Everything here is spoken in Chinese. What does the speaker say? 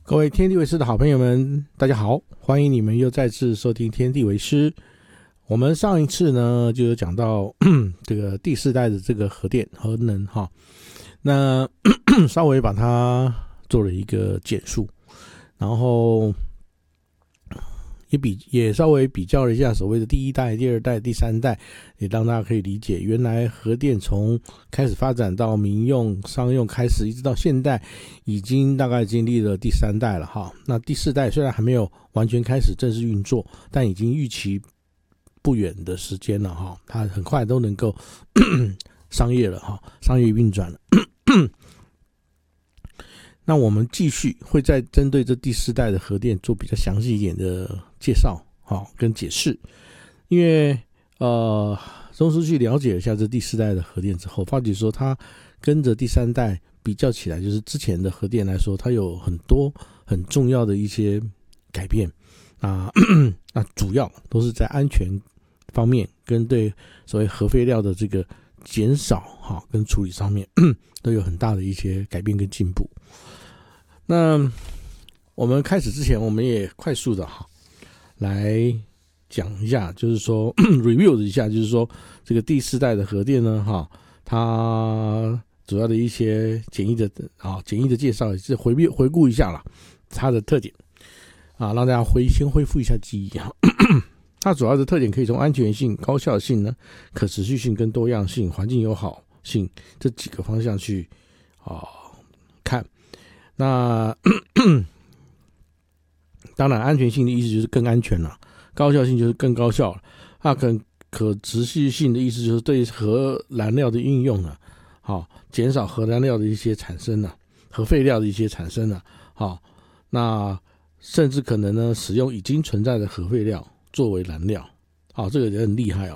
各位天地为师的好朋友们，大家好，欢迎你们又再次收听天地为师。我们上一次呢就有讲到这个第四代的这个核电核能哈，那稍微把它做了一个简述，然后也稍微比较了一下所谓的第一代、第二代、第三代，也让大家可以理解原来核电从开始发展到民用、商用开始，一直到现代，已经大概经历了第三代了哈。那第四代虽然还没有完全开始正式运作，但已经预期不远的时间了哈，它很快都能够商业了哈，商业运转了。那我们继续会再针对这第四代的核电做比较详细一点的介绍跟解释，因为钟师去了解一下这第四代的核电之后，发觉说它跟着第三代比较起来，就是之前的核电来说，它有很多很重要的一些改变那主要都是在安全方面跟对所谓核废料的这个减少跟处理上面都有很大的一些改变跟进步。那我们开始之前，我们也快速的来讲一下，就是说review 一下，就是说这个第四代的核电呢它主要的一些简易的介绍，也是回顾一下啦它的特点让大家先恢复一下记忆它主要的特点可以从安全性、高效性呢、可持续性跟多样性、环境友好性这几个方向去看。那当然安全性的意思就是更安全了，高效性就是更高效了，可持续性的意思就是对核燃料的运用了，减少核燃料的一些产生了，核废料的一些产生了，那甚至可能呢使用已经存在的核废料作为燃料，这个也很厉害